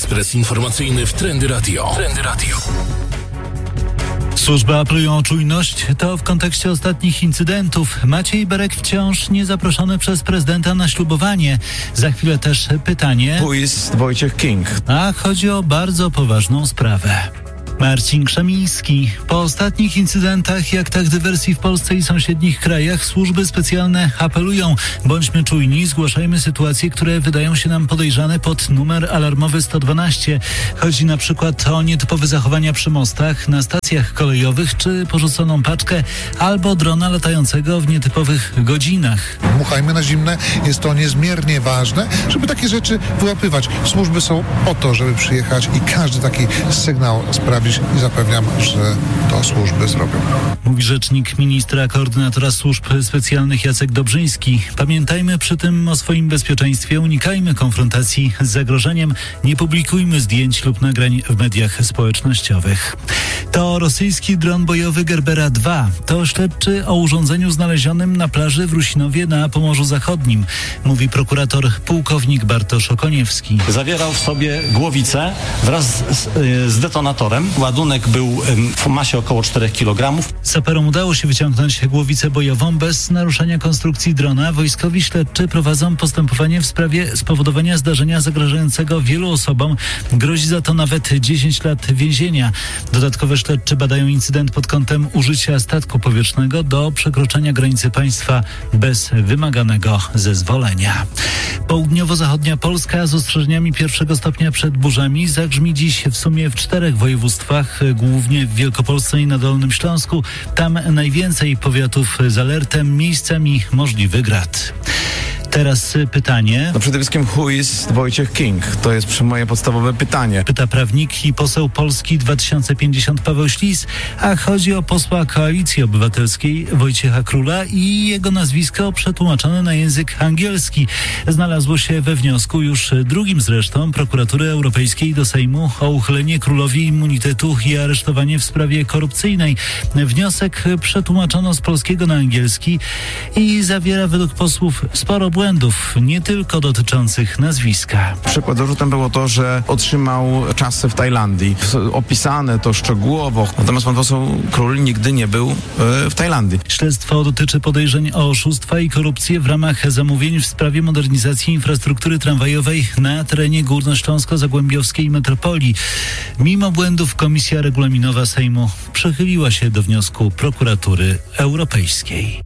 Ekspres informacyjny w Trendy Radio. Trendy Radio. Służby apelują o czujność. To w kontekście ostatnich incydentów. Maciej Berek wciąż nie zaproszony przez prezydenta na ślubowanie. Za chwilę też pytanie. Who is Wojciech King? A chodzi o bardzo poważną sprawę. Marcin Krzemiński. Po ostatnich incydentach i aktach dywersji w Polsce i sąsiednich krajach służby specjalne apelują. Bądźmy czujni, zgłaszajmy sytuacje, które wydają się nam podejrzane pod numer alarmowy 112. Chodzi na przykład o nietypowe zachowania przy mostach, na stacjach kolejowych czy porzuconą paczkę albo drona latającego w nietypowych godzinach. Dmuchajmy na zimne. Jest to niezmiernie ważne, żeby takie rzeczy wyłapywać. Służby są po to, żeby przyjechać i każdy taki sygnał sprawdzić i zapewniam, że to służby zrobią. Mówi rzecznik ministra koordynatora służb specjalnych Jacek Dobrzyński. Pamiętajmy przy tym o swoim bezpieczeństwie, unikajmy konfrontacji z zagrożeniem, nie publikujmy zdjęć lub nagrań w mediach społecznościowych. To rosyjski dron bojowy Gerbera 2. To śledczy o urządzeniu znalezionym na plaży w Rusinowie na Pomorzu Zachodnim, mówi prokurator pułkownik Bartosz Okoniewski. Zawierał w sobie głowicę wraz z detonatorem. Ładunek był w masie około 4 kg. Saperom udało się wyciągnąć głowicę bojową bez naruszenia konstrukcji drona. Wojskowi śledczy prowadzą postępowanie w sprawie spowodowania zdarzenia zagrażającego wielu osobom. Grozi za to nawet 10 lat więzienia. Dodatkowo śledczy badają incydent pod kątem użycia statku powietrznego do przekroczenia granicy państwa bez wymaganego zezwolenia. Południowo-zachodnia Polska z ostrzeżeniami 1 stopnia przed burzami zagrzmi dziś w sumie w 4 województwach, głównie w Wielkopolsce i na Dolnym Śląsku. Tam najwięcej powiatów z alertem, miejscami możliwy grad. Teraz pytanie. No przede wszystkim who is Wojciech King? To jest moje podstawowe pytanie. Pyta prawnik i poseł Polski 2050 Paweł Ślis, a chodzi o posła Koalicji Obywatelskiej Wojciecha Króla i jego nazwisko przetłumaczone na język angielski. Znalazło się we wniosku już drugim zresztą Prokuratury Europejskiej do Sejmu o uchylenie Królowi immunitetu i aresztowanie w sprawie korupcyjnej. Wniosek przetłumaczono z polskiego na angielski i zawiera według posłów sporo błędów, nie tylko dotyczących nazwiska. Przykład zarzutem było to, że otrzymał czasy w Tajlandii. Opisane to szczegółowo. Natomiast pan poseł Król nigdy nie był w Tajlandii. Śledztwo dotyczy podejrzeń o oszustwa i korupcję w ramach zamówień w sprawie modernizacji infrastruktury tramwajowej na terenie górnośląsko-zagłębiowskiej metropolii. Mimo błędów Komisja Regulaminowa Sejmu przychyliła się do wniosku Prokuratury Europejskiej.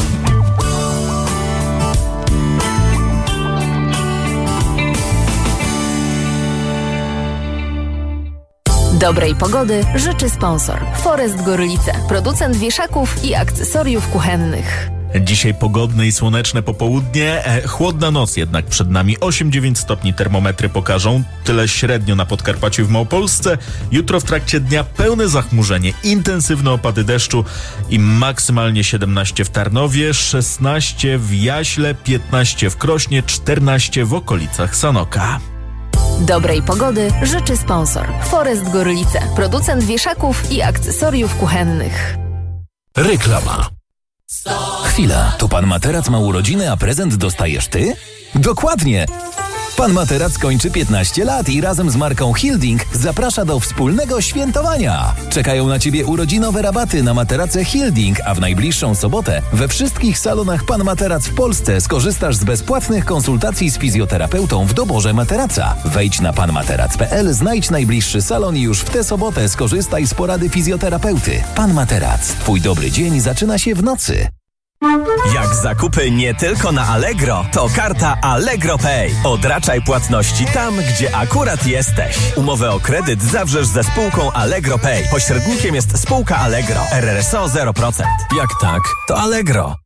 Dobrej pogody życzy sponsor Forest Gorlice, producent wieszaków i akcesoriów kuchennych. Dzisiaj pogodne i słoneczne popołudnie, chłodna noc jednak przed nami. 8-9 stopni termometry pokażą, tyle średnio na Podkarpaciu i w Małopolsce. Jutro w trakcie dnia pełne zachmurzenie, intensywne opady deszczu i maksymalnie 17 w Tarnowie, 16 w Jaśle, 15 w Krośnie, 14 w okolicach Sanoka. Dobrej pogody życzy sponsor Forest Gorlice, producent wieszaków i akcesoriów kuchennych. Reklama. Chwila, to pan Materac ma urodziny, a prezent dostajesz ty? Dokładnie! Pan Materac kończy 15 lat i razem z marką Hilding zaprasza do wspólnego świętowania. Czekają na ciebie urodzinowe rabaty na materace Hilding, a w najbliższą sobotę we wszystkich salonach Pan Materac w Polsce skorzystasz z bezpłatnych konsultacji z fizjoterapeutą w doborze materaca. Wejdź na panmaterac.pl, znajdź najbliższy salon i już w tę sobotę skorzystaj z porady fizjoterapeuty. Pan Materac. Twój dobry dzień zaczyna się w nocy. Jak zakupy nie tylko na Allegro, to karta Allegro Pay. Odraczaj płatności tam, gdzie akurat jesteś. Umowę o kredyt zawrzesz ze spółką Allegro Pay. Pośrednikiem jest spółka Allegro. RRSO 0%. Jak tak, to Allegro.